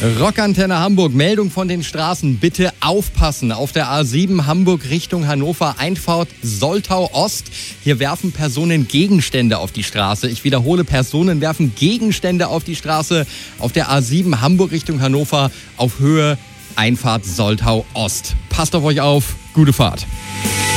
Rockantenne Hamburg, Meldung von den Straßen. Bitte aufpassen. Auf der A7 Hamburg Richtung Hannover, Einfahrt Soltau Ost. Hier werfen Personen Gegenstände auf die Straße. Ich wiederhole, Personen werfen Gegenstände auf die Straße. Auf der A7 Hamburg Richtung Hannover auf Höhe Einfahrt Soltau Ost. Passt auf euch auf. Gute Fahrt.